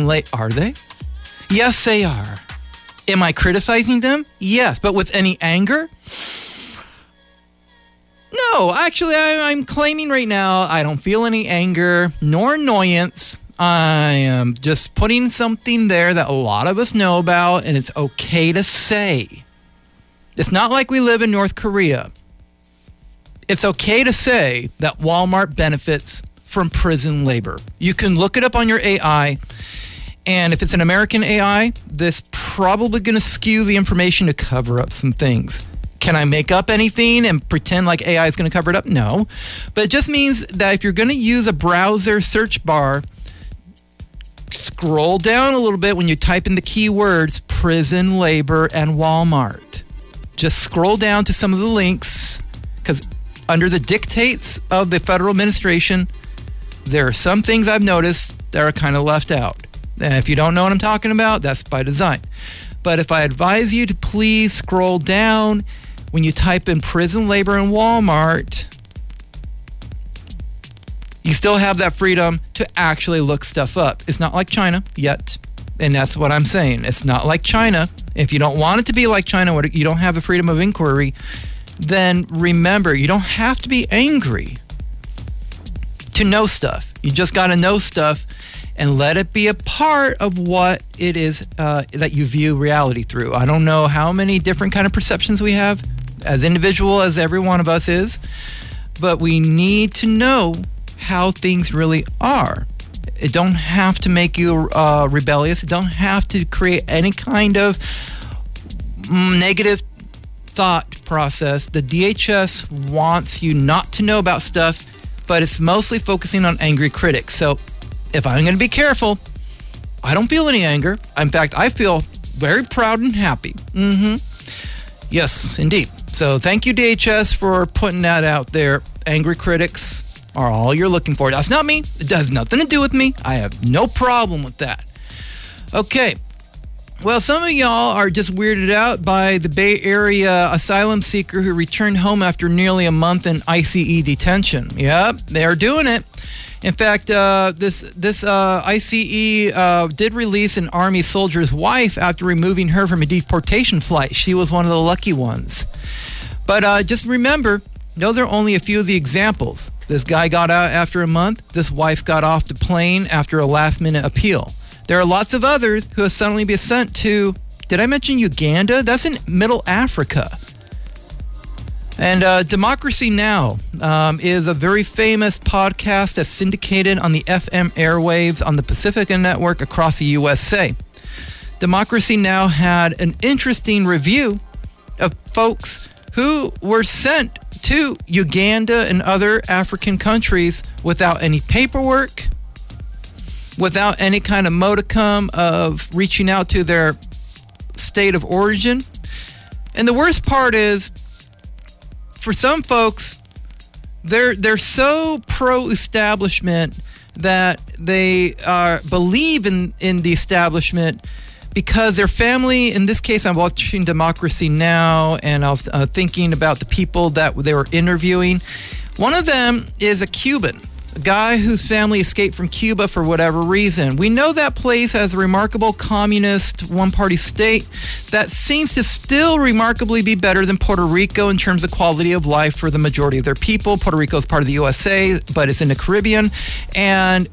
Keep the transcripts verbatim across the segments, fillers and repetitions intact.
prison labor. Are they? Yes, they are. Am I criticizing them? Yes, but with any anger? No, actually, I, I'm claiming right now I don't feel any anger nor annoyance. I am just putting something there that a lot of us know about, and it's okay to say. It's not like we live in North Korea. It's okay to say that Walmart benefits from prison labor. You can look it up on your A I, and if it's an American A I, this probably going to skew the information to cover up some things. Can I make up anything and pretend like A I is going to cover it up? No. But it just means that if you're going to use a browser search bar, scroll down a little bit when you type in the keywords prison labor and Walmart. Just scroll down to some of the links, because under the dictates of the federal administration, there are some things I've noticed that are kind of left out. And if you don't know what I'm talking about, that's by design. But if I advise you to please scroll down when you type in prison labor and Walmart, you still have that freedom to actually look stuff up. It's not like China yet, and that's what I'm saying. It's not like China. If you don't want it to be like China, you don't have a freedom of inquiry, then remember, you don't have to be angry to know stuff. You just got to know stuff and let it be a part of what it is uh, that you view reality through. I don't know how many different kind of perceptions we have, as individual as every one of us is, but we need to know how things really are. It don't have to make you uh, rebellious. It don't have to create any kind of negative thought process. The D H S wants you not to know about stuff, but it's mostly focusing on angry critics. So if I'm going to be careful, I don't feel any anger. In fact, I feel very proud and happy. Mm-hmm. Yes, indeed. So thank you, D H S, for putting that out there. Angry critics are all you're looking for. That's not me. It has nothing to do with me. I have no problem with that. Okay. Well, some of y'all are just weirded out by the Bay Area asylum seeker who returned home after nearly a month in I C E detention. Yep, they're doing it. In fact, uh, this this uh, I C E uh, did release an Army soldier's wife after removing her from a deportation flight. She was one of the lucky ones. But uh, just remember, no, there are only a few of the examples. This guy got out after a month. This wife got off the plane after a last-minute appeal. There are lots of others who have suddenly been sent to, did I mention Uganda? That's in Middle Africa. And uh, Democracy Now! Um, is a very famous podcast that's syndicated on the F M airwaves on the Pacifica Network across the U S A. Democracy Now! Had an interesting review of folks who were sent to Uganda and other African countries without any paperwork, without any kind of modicum of reaching out to their state of origin. And the worst part is, for some folks, they're they're so pro-establishment that they are believe in, in the establishment because their family, in this case, I'm watching Democracy Now! And I was uh, thinking about the people that they were interviewing. One of them is a Cuban, a guy whose family escaped from Cuba for whatever reason. We know that place as a remarkable communist one-party state that seems to still remarkably be better than Puerto Rico in terms of quality of life for the majority of their people. Puerto Rico is part of the U S A, but it's in the Caribbean. And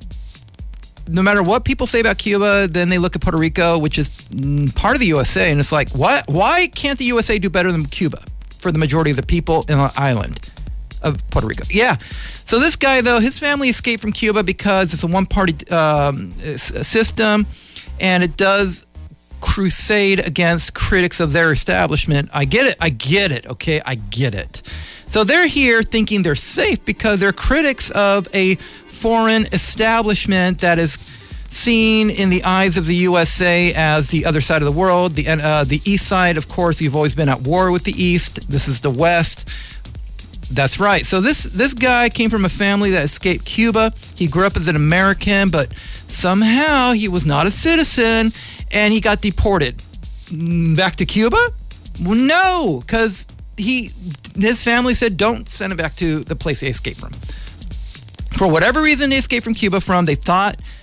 no matter what people say about Cuba, then they look at Puerto Rico, which is part of the U S A, and it's like, what? Why can't the U S A do better than Cuba for the majority of the people in the island of Puerto Rico? Yeah. So this guy, though, his family escaped from Cuba because it's a one-party um, system, and it does crusade against critics of their establishment. I get it. I get it. Okay, I get it. So they're here thinking they're safe because they're critics of a foreign establishment that is seen in the eyes of the U S A as the other side of the world. The uh, the East side, of course, you've always been at war with the East. This is the West. That's right. So this this guy came from a family that escaped Cuba. He grew up as an American, but somehow he was not a citizen, and he got deported. Back to Cuba? Well, no, because he his family said, don't send him back to the place they escaped from. For whatever reason they escaped from Cuba from, they thought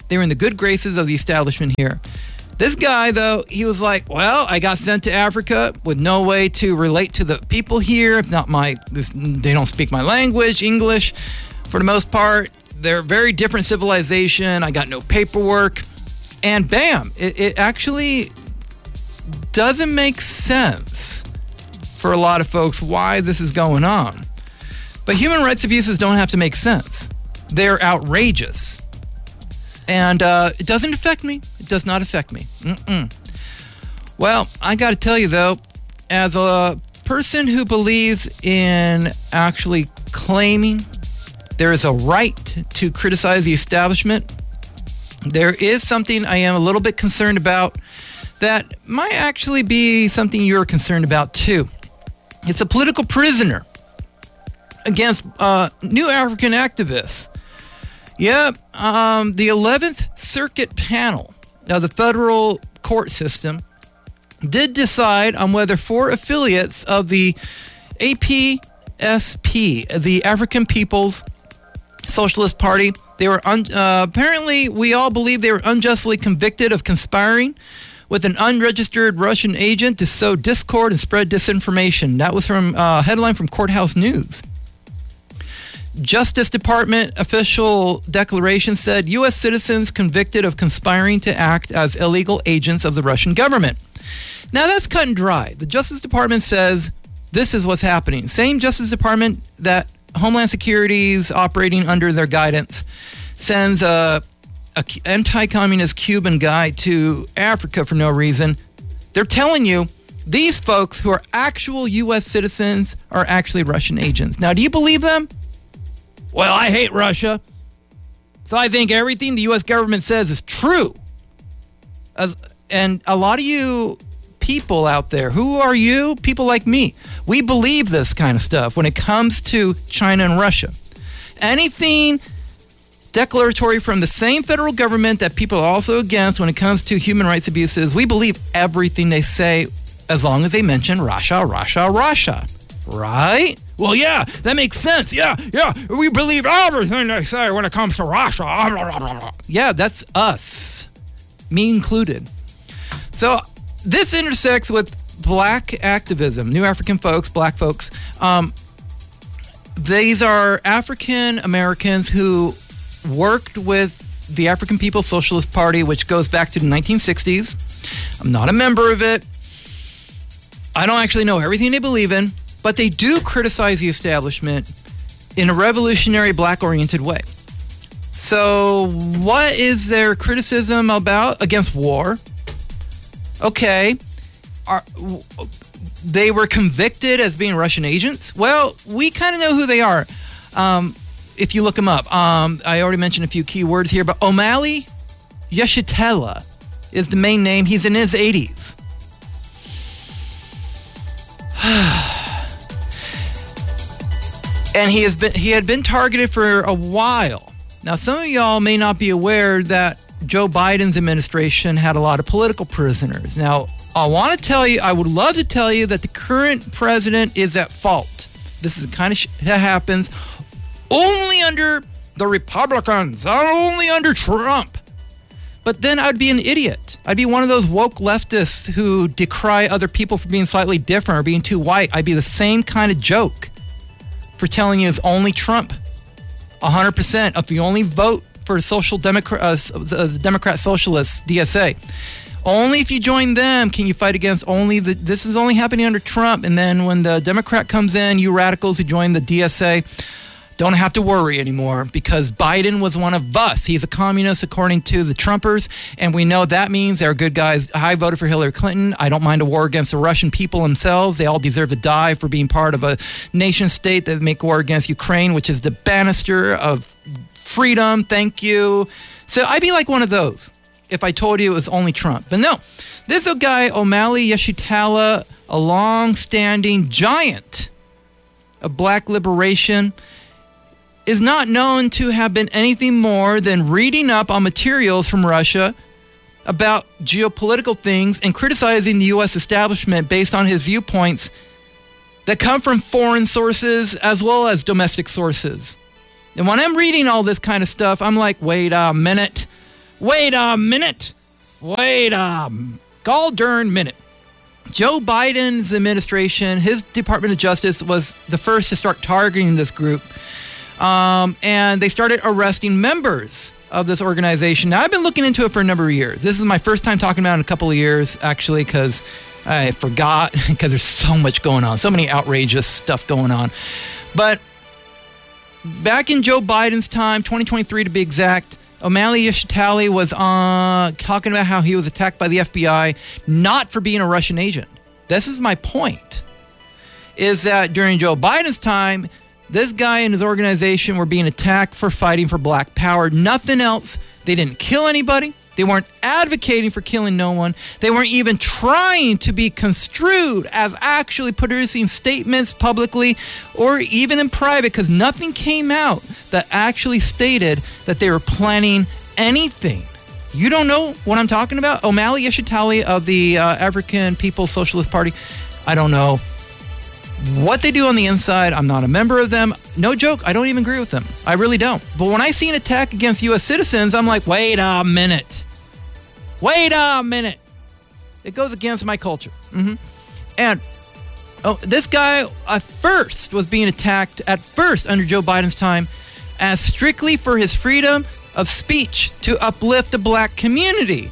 They were in the good graces of the establishment here. This guy, though, he was like, well, I got sent to Africa with no way to relate to the people here. If not my, this, they don't speak my language, English, for the most part. They're a very different civilization. I got no paperwork. And bam, it, it actually doesn't make sense for a lot of folks why this is going on. But human rights abuses don't have to make sense. They're outrageous. And uh, it doesn't affect me. It does not affect me. Mm-mm. Well, I got to tell you, though, as a person who believes in actually claiming there is a right to criticize the establishment, there is something I am a little bit concerned about that might actually be something you're concerned about, too. It's a political prisoner against uh, new African activists. Yep, um, the eleventh Circuit Panel of the federal court system did decide on whether four affiliates of the A P S P, the African People's Socialist Party, they were un- uh, apparently, we all believe they were unjustly convicted of conspiring with an unregistered Russian agent to sow discord and spread disinformation. That was from a uh, headline from Courthouse News. Justice Department official declaration said U S citizens convicted of conspiring to act as illegal agents of the Russian government. Now that's cut and dry. The Justice Department says this is what's happening. Same Justice Department that Homeland Security is operating under their guidance sends a, a anti-communist Cuban guy to Africa for no reason. They're telling you these folks who are actual U S citizens are actually Russian agents. Now, do you believe them? Well, I hate Russia, so I think everything the U S government says is true. As, and a lot of you people out there, who are you? People like me. We believe this kind of stuff when it comes to China and Russia. Anything declaratory from the same federal government that people are also against when it comes to human rights abuses, we believe everything they say as long as they mention Russia, Russia, Russia. Right? Well, yeah, that makes sense. Yeah, yeah, we believe everything they say when it comes to Russia. Yeah, that's us, me included. So this intersects with black activism, new African folks, black folks. Um, these are African Americans who worked with the African People's Socialist Party, which goes back to the nineteen sixties. I'm not a member of it. I don't actually know everything they believe in, but they do criticize the establishment in a revolutionary black-oriented way. So what is their criticism about? Against war. Okay. Are, they were convicted as being Russian agents? Well, we kind of know who they are um, if you look them up. Um, I already mentioned a few key words here, but Omali Yeshitela is the main name. He's in his eighties. And he has been he had been targeted for a while. Now, some of y'all may not be aware that Joe Biden's administration had a lot of political prisoners. Now, I want to tell you, I would love to tell you that the current president is at fault. This is the kind of shit that happens only under the Republicans, only under Trump. But then I'd be an idiot. I'd be one of those woke leftists who decry other people for being slightly different or being too white. I'd be the same kind of joke for telling you it's only Trump. one hundred percent. If you only vote for social Democrat, uh, the Democrat Socialists, D S A, only if you join them can you fight against only the, this is only happening under Trump. And then when the Democrat comes in, you radicals who join the D S A don't have to worry anymore because Biden was one of us. He's a communist according to the Trumpers, and we know that means they're good guys. I voted for Hillary Clinton. I don't mind a war against the Russian people themselves. They all deserve to die for being part of a nation state that make war against Ukraine, which is the banister of freedom. Thank you. So I'd be like one of those if I told you it was only Trump. But no, this guy, Omali Yeshitela, a long-standing giant of black liberation, is not known to have been anything more than reading up on materials from Russia about geopolitical things and criticizing the U S establishment based on his viewpoints that come from foreign sources as well as domestic sources. And when I'm reading all this kind of stuff, I'm like, wait a minute. Wait a minute. Wait a gall darn minute. Joe Biden's administration, his Department of Justice, was the first to start targeting this group. Um, and they started arresting members of this organization. Now, I've been looking into it for a number of years. This is my first time talking about it in a couple of years, actually, because I forgot, because there's so much going on, so many outrageous stuff going on. But back in Joe Biden's time, twenty twenty-three to be exact, O'Malley Yeshitali was uh, talking about how he was attacked by the F B I, not for being a Russian agent. This is my point, is that during Joe Biden's time, this guy and his organization were being attacked for fighting for black power. Nothing else. They didn't kill anybody. They weren't advocating for killing no one. They weren't even trying to be construed as actually producing statements publicly or even in private, because nothing came out that actually stated that they were planning anything. You don't know what I'm talking about? O'Malley Yeshitali of the uh, African People's Socialist Party. I don't know what they do on the inside. I'm not a member of them. No joke, I don't even agree with them. I really don't. But when I see an attack against U S citizens, I'm like, wait a minute. Wait a minute. It goes against my culture. Mm-hmm. And oh, this guy at first was being attacked at first under Joe Biden's time as strictly for his freedom of speech to uplift the black community.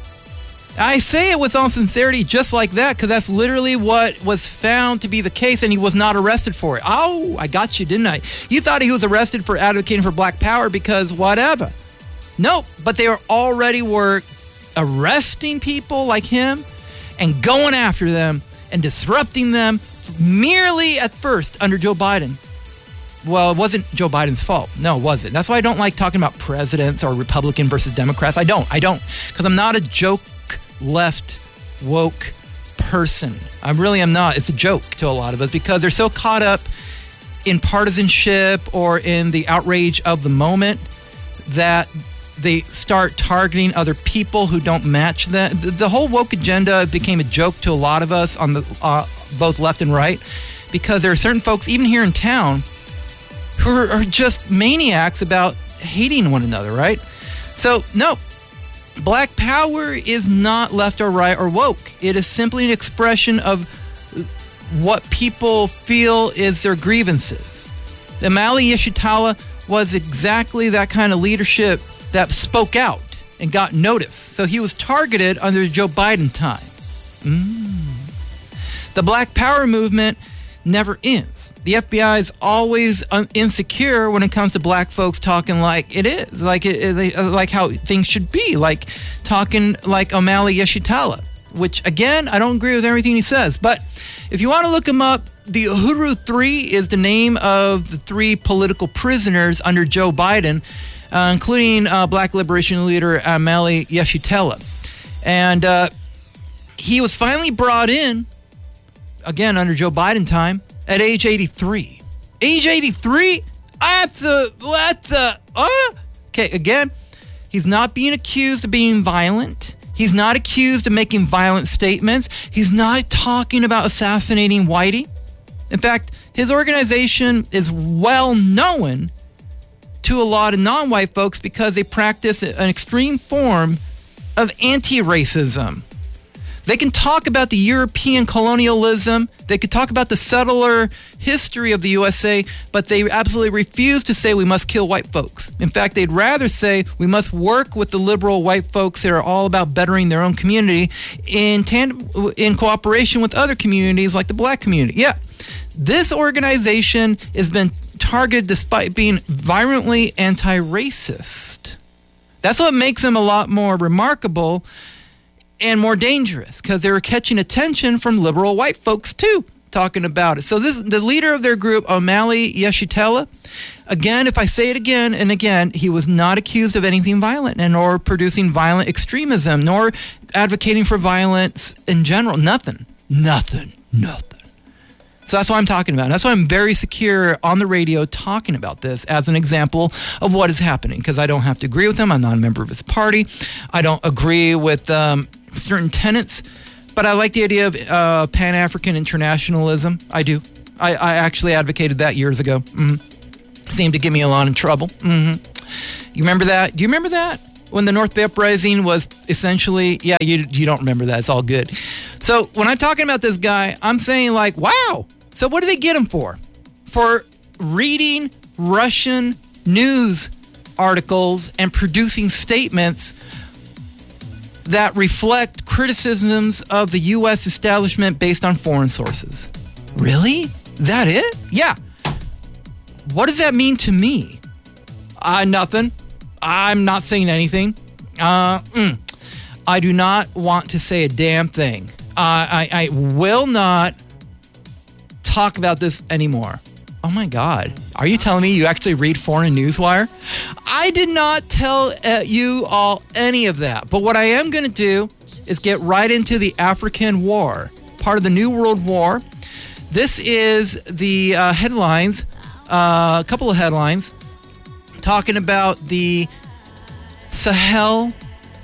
I say it with all sincerity just like that because that's literally what was found to be the case, and he was not arrested for it. Oh, I got you, didn't I? You thought he was arrested for advocating for black power because whatever. Nope, but they were already were arresting people like him and going after them and disrupting them merely at first under Joe Biden. Well, it wasn't Joe Biden's fault. No, it wasn't. That's why I don't like talking about presidents or Republican versus Democrats. I don't. I don't. Because I'm not a joke left woke person. I really am not. It's a joke to a lot of us because they're so caught up in partisanship or in the outrage of the moment that they start targeting other people who don't match that. The, the whole woke agenda became a joke to a lot of us on the uh, both left and right because there are certain folks, even here in town, who are, are just maniacs about hating one another, right? So, no. Black power is not left or right or woke. It is simply an expression of what people feel is their grievances. O'Malley Yeshitali was exactly that kind of leadership that spoke out and got noticed. So he was targeted under Joe Biden time. Mm. The Black Power movement never ends. The F B I is always un- insecure when it comes to black folks talking like it is, like it, it, like how things should be, like talking like O'Malley Yeshitali, which again, I don't agree with everything he says. But if you want to look him up, the Uhuru Three is the name of the three political prisoners under Joe Biden, uh, including uh, Black Liberation Leader O'Malley Yeshitali. And uh, he was finally brought in again under Joe Biden time at age eighty-three. Age eighty-three? That's a, that's a, uh? Okay, again, he's not being accused of being violent. He's not accused of making violent statements. He's not talking about assassinating Whitey. In fact, his organization is well known to a lot of non-white folks because they practice an extreme form of anti-racism. They can talk about the European colonialism. They could talk about the settler history of the U S A, but they absolutely refuse to say we must kill white folks. In fact, they'd rather say we must work with the liberal white folks that are all about bettering their own community in tandem, in cooperation with other communities like the black community. Yeah, this organization has been targeted despite being violently anti-racist. That's what makes them a lot more remarkable and more dangerous, because they were catching attention from liberal white folks too, talking about it. So this, the leader of their group, O'Malley Yeshitali, again, if I say it again and again, he was not accused of anything violent and nor producing violent extremism, nor advocating for violence in general. Nothing. Nothing. Nothing. So that's what I'm talking about. That's why I'm very secure on the radio talking about this as an example of what is happening, because I don't have to agree with him. I'm not a member of his party. I don't agree with um, certain tenets, but I like the idea of uh, Pan-African internationalism. I do. I, I actually advocated that years ago. Mm-hmm. Seemed to get me a lot in trouble. Mm-hmm. You remember that? Do you remember that? when the North Bay Uprising was essentially, yeah, you you don't remember that. It's all good. So when I'm talking about this guy, I'm saying like, wow. So what do they get him for? For reading Russian news articles and producing statements that reflect criticisms of the U S establishment based on foreign sources. Really? That it? Yeah. What does that mean to me? Uh, nothing. I'm not saying anything. Uh, mm. I do not want to say a damn thing. Uh, I, I will not talk about this anymore. Oh my God. Are you telling me you actually read Foreign Newswire? I did not tell uh, you all any of that. But what I am going to do is get right into the African War, part of the New World War. This is the uh, headlines, uh, a couple of headlines, talking about the Sahel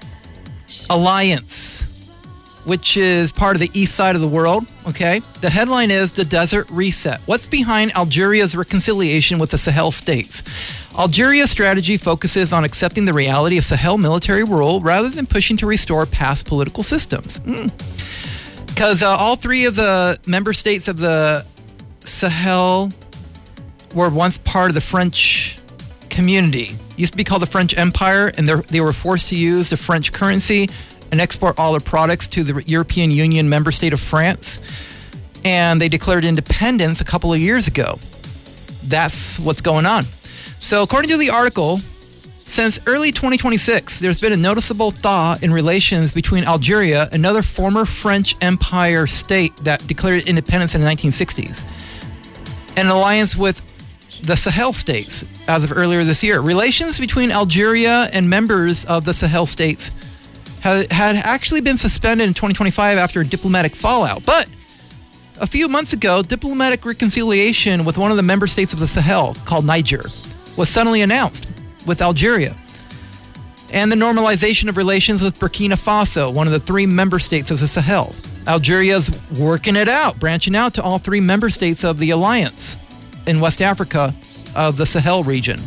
Alliance, which is part of the east side of the world, okay? The headline is The Desert Reset. What's behind Algeria's reconciliation with the Sahel states? Algeria's strategy focuses on accepting the reality of Sahel military rule rather than pushing to restore past political systems. Because mm. uh, all three of the member states of the Sahel were once part of the French community. It used to be called the French Empire, and they were forced to use the French currency and export all their products to the European Union member state of France. And they declared independence a couple of years ago. That's what's going on. So according to the article, since early twenty twenty-six, there's been a noticeable thaw in relations between Algeria, another former French Empire state that declared independence in the nineteen sixties, and an alliance with the Sahel states as of earlier this year. Relations between Algeria and members of the Sahel states had, had actually been suspended in twenty twenty-five after a diplomatic fallout. But a few months ago, diplomatic reconciliation with one of the member states of the Sahel, called Niger, was suddenly announced with Algeria. And the normalization of relations with Burkina Faso, one of the three member states of the Sahel. Algeria's working it out, branching out to all three member states of the alliance in West Africa of the Sahel region.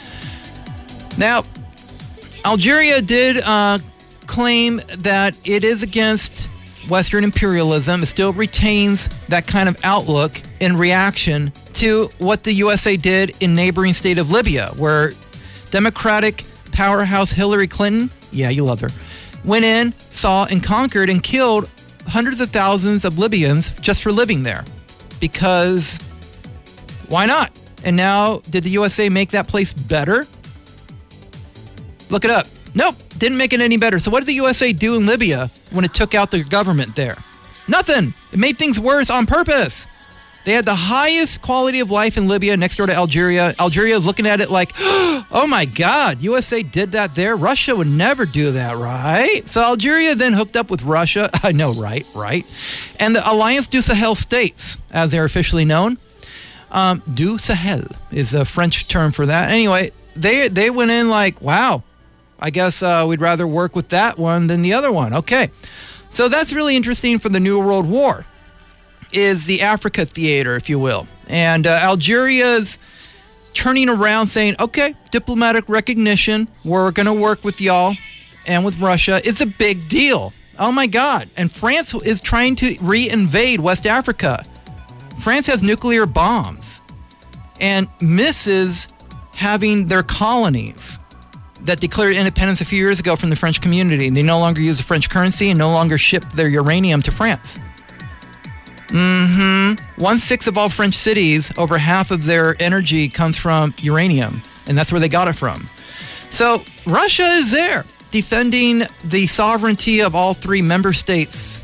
Now, Algeria did uh, claim that it is against Western imperialism. It still retains that kind of outlook in reaction to what the U S A did in neighboring state of Libya, where Democratic powerhouse Hillary Clinton, yeah, you love her, went in, saw, and conquered and killed hundreds of thousands of Libyans just for living there. Because why not? And now, did the U S A make that place better? Look it up. Nope, didn't make it any better. So what did the U S A do in Libya when it took out the government there? Nothing. It made things worse on purpose. They had the highest quality of life in Libya next door to Algeria. Algeria is looking at it like, oh my God, U S A did that there? Russia would never do that, right? So Algeria then hooked up with Russia. I know, right, right. And the Alliance du Sahel states, as they're officially known, um, du Sahel is a French term for that. Anyway, they they went in like, wow, I guess uh, we'd rather work with that one than the other one. Okay, so that's really interesting for the New World War, is the Africa theater, if you will. And uh, Algeria's turning around saying, okay, diplomatic recognition, we're going to work with y'all and with Russia. It's a big deal. Oh my God. And France is trying to re-invade West Africa. France has nuclear bombs and misses having their colonies that declared independence a few years ago from the French community. They no longer use the French currency and no longer ship their uranium to France. Mm-hmm. One-sixth of all French cities, over half of their energy comes from uranium, and that's where they got it from. So Russia is there, defending the sovereignty of all three member states,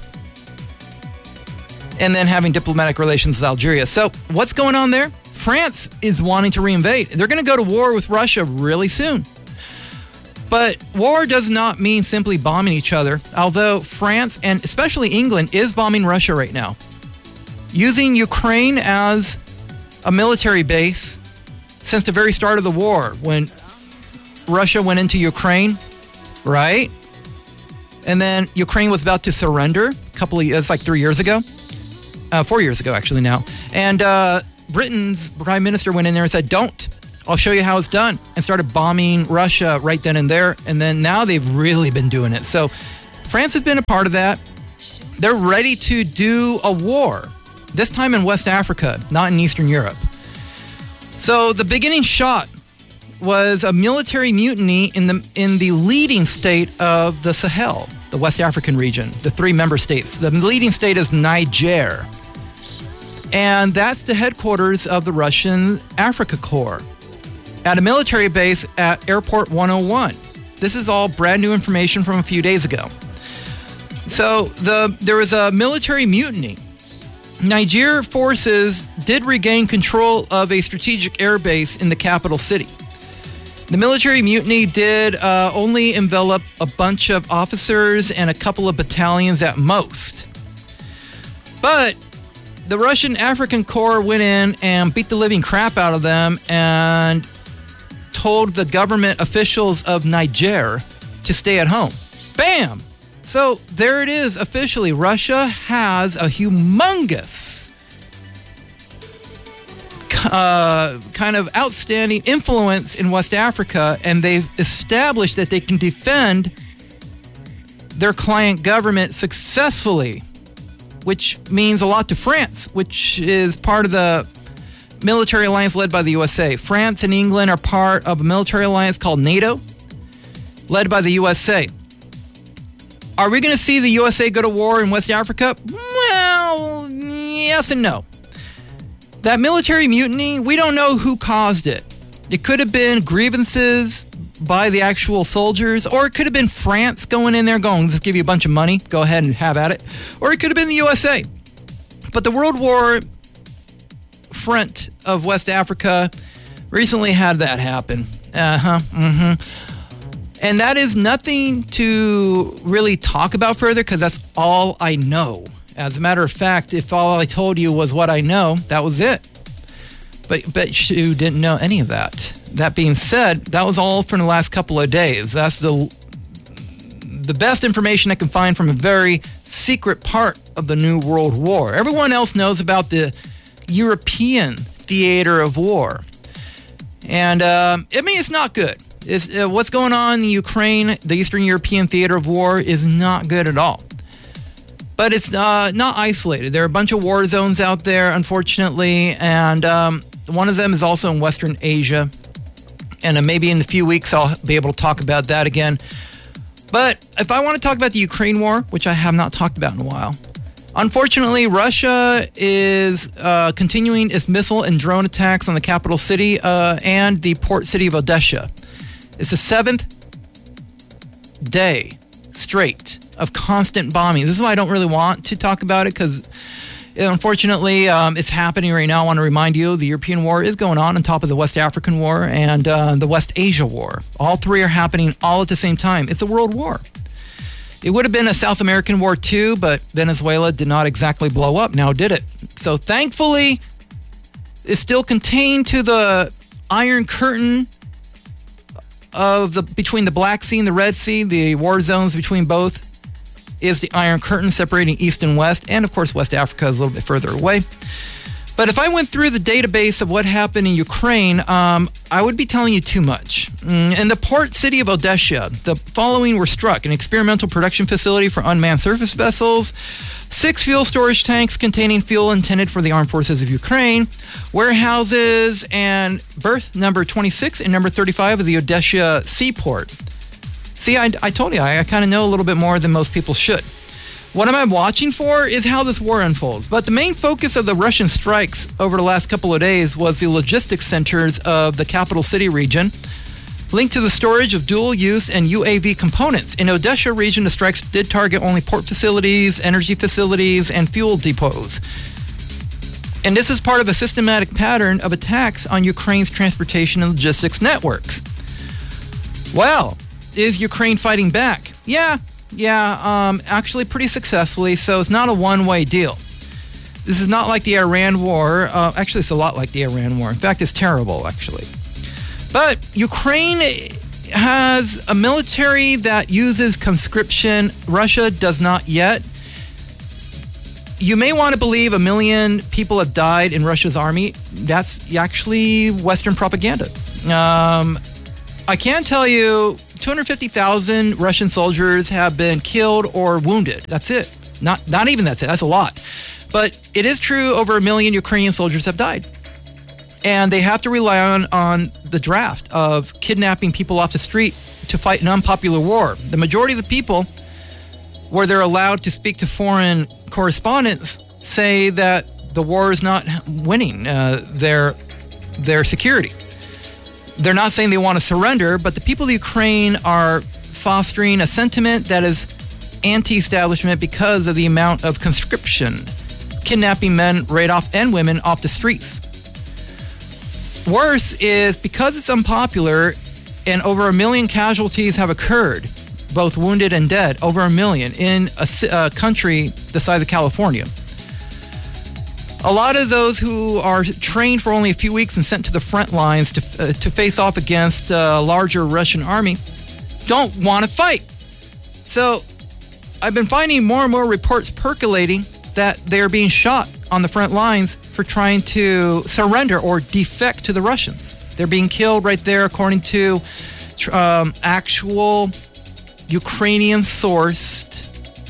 and then having diplomatic relations with Algeria. So what's going on there? France is wanting to reinvade. They're going to go to war with Russia really soon. But war does not mean simply bombing each other, although France, and especially England, is bombing Russia right now, using Ukraine as a military base since the very start of the war, when Russia went into Ukraine, right? And then Ukraine was about to surrender a couple of, it's like three years ago, uh, four years ago actually now. And uh, Britain's prime minister went in there and said, don't, I'll show you how it's done, and started bombing Russia right then and there. And then now they've really been doing it. So France has been a part of that. They're ready to do a war, this time in West Africa, not in Eastern Europe. So the beginning shot was a military mutiny in the in the leading state of the Sahel, the West African region, the three member states. The leading state is Niger. And that's the headquarters of the Russian Africa Corps at a military base at Airport one oh one. This is all brand new information from a few days ago. So the there was a military mutiny. Niger forces did regain control of a strategic airbase in the capital city. The military mutiny did uh, only envelop a bunch of officers and a couple of battalions at most. But the Russian African Corps went in and beat the living crap out of them and told the government officials of Niger to stay at home. Bam! So there it is officially. Russia has a humongous uh, kind of outstanding influence in West Africa, and they've established that they can defend their client government successfully, which means a lot to France, which is part of the military alliance led by the U S A. France and England are part of a military alliance called NATO, led by the U S A. Are we going to see the U S A go to war in West Africa? Well, yes and no. That military mutiny, we don't know who caused it. It could have been grievances by the actual soldiers, or it could have been France going in there going, let's give you a bunch of money, go ahead and have at it. Or it could have been the U S A. But the World War front of West Africa recently had that happen. Uh-huh, mm-hmm. And that is nothing to really talk about further because that's all I know. As a matter of fact, if all I told you was what I know, that was it. But but you didn't know any of that. That being said, that was all from the last couple of days. That's the the best information I can find from a very secret part of the New World War. Everyone else knows about the European theater of war. And, um, I mean, it's not good. It's, uh, what's going on in the Ukraine, the Eastern European theater of war, is not good at all. But it's uh, not isolated. There are a bunch of war zones out there, unfortunately, and um, one of them is also in Western Asia. And uh, maybe in a few weeks I'll be able to talk about that again. But if I want to talk about the Ukraine war, which I have not talked about in a while, unfortunately, Russia is uh, continuing its missile and drone attacks on the capital city uh, and the port city of Odessa. It's the seventh day straight of constant bombing. This is why I don't really want to talk about it, because unfortunately um, it's happening right now. I want to remind you, the European war is going on on top of the West African war and uh, the West Asia war. All three are happening all at the same time. It's a world war. It would have been a South American war too, but Venezuela did not exactly blow up. Now did it? So thankfully, it's still contained to the Iron Curtain of the between the Black Sea and the Red Sea. The war zones between both is the Iron Curtain separating East and West, and of course West Africa is a little bit further away. But if I went through the database of what happened in Ukraine, um, I would be telling you too much. In the port city of Odessa, the following were struck: an experimental production facility for unmanned surface vessels, six fuel storage tanks containing fuel intended for the armed forces of Ukraine, warehouses, and berth number twenty-six and number thirty-five of the Odessa seaport. See, I, I told you, I, I kind of know a little bit more than most people should. What am I watching for is how this war unfolds. But the main focus of the Russian strikes over the last couple of days was the logistics centers of the capital city region, linked to the storage of dual-use and U A V components. In Odessa region, the strikes did target only port facilities, energy facilities, and fuel depots. And this is part of a systematic pattern of attacks on Ukraine's transportation and logistics networks. Well, is Ukraine fighting back? Yeah. Yeah, um, actually pretty successfully, so it's not a one-way deal. This is not like the Iran war. Uh, actually, it's a lot like the Iran war. In fact, it's terrible, actually. But Ukraine has a military that uses conscription. Russia does not yet. You may want to believe a million people have died in Russia's army. That's actually Western propaganda. Um, I can tell you two hundred fifty thousand Russian soldiers have been killed or wounded. That's it. Not, not even that's it. That's a lot. But it is true over a million Ukrainian soldiers have died. And they have to rely on, on the draft of kidnapping people off the street to fight an unpopular war. The majority of the people, where they're allowed to speak to foreign correspondents, say that the war is not winning uh, their, their security. They're not saying they want to surrender, but the people of Ukraine are fostering a sentiment that is anti-establishment because of the amount of conscription, kidnapping men right off and women off the streets. Worse is because it's unpopular and over a million casualties have occurred, both wounded and dead, over a million in a, a country the size of California. A lot of those who are trained for only a few weeks and sent to the front lines to, uh, to face off against a larger Russian army don't want to fight. So I've been finding more and more reports percolating that they're being shot on the front lines for trying to surrender or defect to the Russians. They're being killed right there, according to um, actual Ukrainian-sourced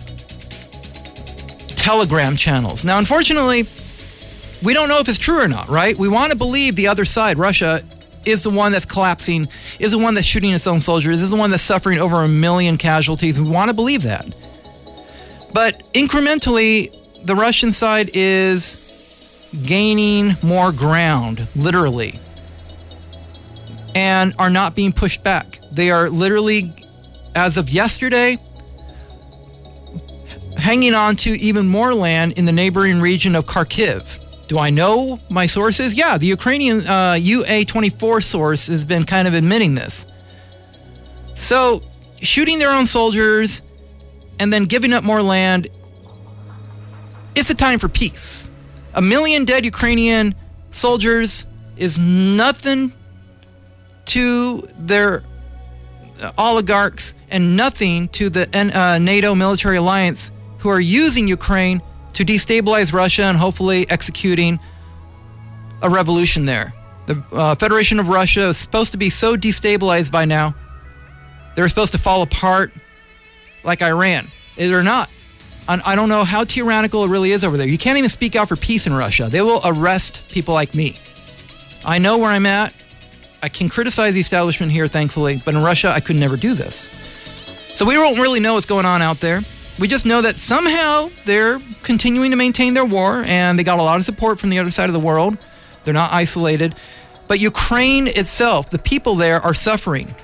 Telegram channels. Now, unfortunately, we don't know if it's true or not, right? We want to believe the other side, Russia, is the one that's collapsing, is the one that's shooting its own soldiers, is the one that's suffering over a million casualties. We want to believe that. But incrementally, the Russian side is gaining more ground, literally, and are not being pushed back. They are literally, as of yesterday, hanging on to even more land in the neighboring region of Kharkiv. Do I know my sources? Yeah, the Ukrainian uh, U A twenty-four source has been kind of admitting this. So, shooting their own soldiers and then giving up more land, it's a time for peace. A million dead Ukrainian soldiers is nothing to their oligarchs and nothing to the uh, NATO military alliance who are using Ukraine to destabilize Russia and hopefully executing a revolution there. The uh, Federation of Russia is supposed to be so destabilized by now. They're supposed to fall apart like Iran. They're not. I don't know how tyrannical it really is over there. You can't even speak out for peace in Russia. They will arrest people like me. I know where I'm at. I can criticize the establishment here, thankfully, but in Russia, I could never do this. So we don't really know what's going on out there. We just know that somehow they're continuing to maintain their war, and they got a lot of support from the other side of the world. They're not isolated. But Ukraine itself, the people there are suffering.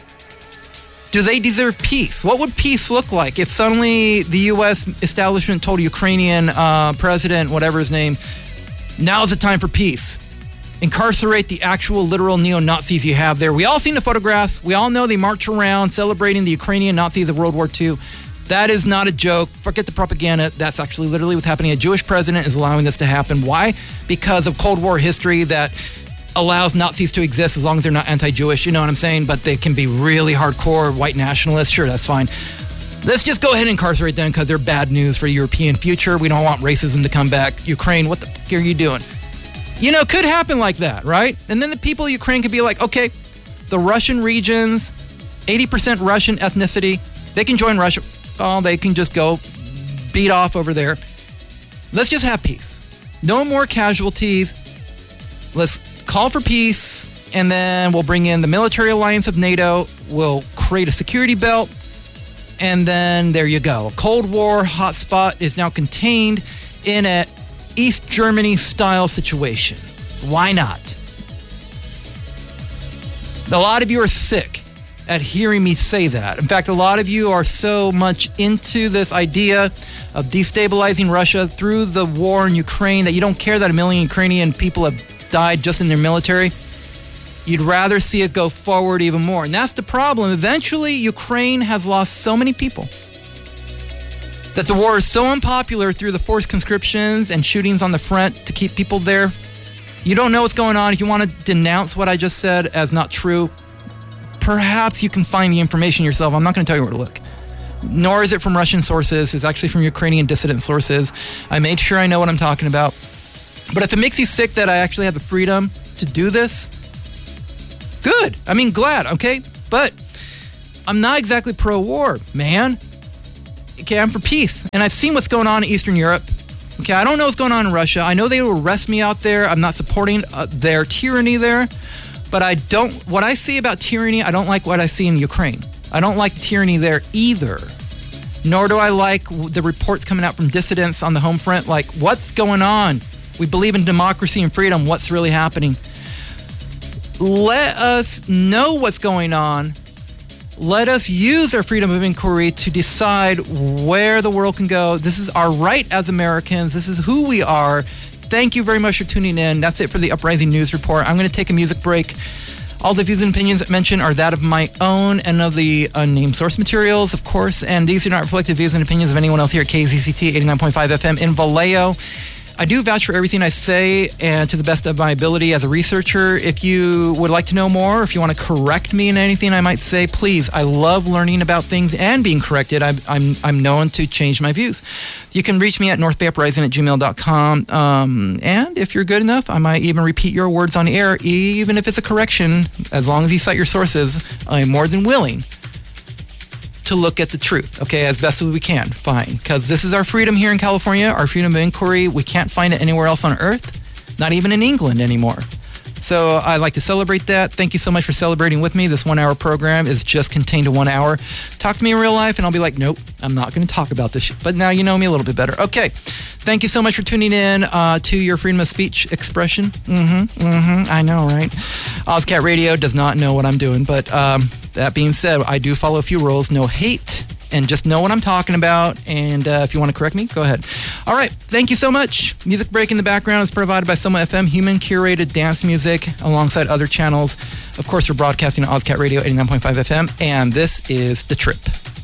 Do they deserve peace? What would peace look like if suddenly the U S establishment told a Ukrainian uh, president, whatever his name, now's the time for peace? Incarcerate the actual literal neo-Nazis you have there. We all seen the photographs. We all know they march around celebrating the Ukrainian Nazis of World War Two. That is not a joke. Forget the propaganda. That's actually literally what's happening. A Jewish president is allowing this to happen. Why? Because of Cold War history that allows Nazis to exist as long as they're not anti-Jewish. You know what I'm saying? But they can be really hardcore white nationalists. Sure, that's fine. Let's just go ahead and incarcerate them because they're bad news for the European future. We don't want racism to come back. Ukraine, what the fuck are you doing? You know, could happen like that, right? And then the people of Ukraine could be like, okay, the Russian regions, eighty percent Russian ethnicity, they can join Russia. Oh, they can just go beat off over there. Let's just have peace. No more casualties. Let's call for peace, and then we'll bring in the military alliance of NATO. We'll create a security belt, and then there you go. A Cold War hotspot is now contained in a East Germany style situation. Why not? A lot of you are sick at hearing me say that. In fact, a lot of you are so much into this idea of destabilizing Russia through the war in Ukraine that you don't care that a million Ukrainian people have died just in their military. You'd rather see it go forward even more. And that's the problem. Eventually, Ukraine has lost so many people that the war is so unpopular through the forced conscriptions and shootings on the front to keep people there. You don't know what's going on. If you want to denounce what I just said as not true, perhaps you can find the information yourself. I'm not going to tell you where to look. Nor is it from Russian sources. It's actually from Ukrainian dissident sources. I made sure I know what I'm talking about. But if it makes you sick that I actually have the freedom to do this, Good. I mean, glad, okay? But I'm not exactly pro-war, man. Okay, I'm for peace. And I've seen what's going on in Eastern Europe. Okay, I don't know what's going on in Russia. I know they will arrest me out there. I'm not supporting uh, their tyranny there. But I don't, what I see about tyranny, I don't like what I see in Ukraine. I don't like tyranny there either. Nor do I like the reports coming out from dissidents on the home front. Like, what's going on? We believe in democracy and freedom. What's really happening? Let us know what's going on. Let us use our freedom of inquiry to decide where the world can go. This is our right as Americans. This is who we are. Thank you very much for tuning in. That's it for the Uprising News Report. I'm going to take a music break. All the views and opinions mentioned are that of my own and of the unnamed source materials, of course, and these do not reflect the views and opinions of anyone else here at K Z C T eighty-nine point five F M in Vallejo. I do vouch for everything I say and to the best of my ability as a researcher. If you would like to know more, if you want to correct me in anything I might say, please. I love learning about things and being corrected. I'm I'm, I'm known to change my views. You can reach me at north bay uprising at gmail dot com. Um, and if you're good enough, I might even repeat your words on air, even if it's a correction. As long as you cite your sources, I'm more than willing to look at the truth, okay, as best as we can. Fine, because this is our freedom here in California, our freedom of inquiry. We can't find it anywhere else on earth, not even in England anymore. So I'd like to celebrate that. Thank you so much for celebrating with me. This one-hour program is just contained to one hour. Talk to me in real life, and I'll be like, nope, I'm not going to talk about this shit. But now you know me a little bit better. Okay, thank you so much for tuning in uh, to your freedom of speech expression. Mm-hmm, mm-hmm, I know, right? Ozcat Radio does not know what I'm doing, but um, that being said, I do follow a few rules. No hate, and just know what I'm talking about. And uh, if you want to correct me, go ahead. All right, thank you so much. Music break in the background is provided by Soma F M, human-curated dance music alongside other channels. Of course, we're broadcasting on Ozcat Radio eighty-nine point five F M, and this is The Trip.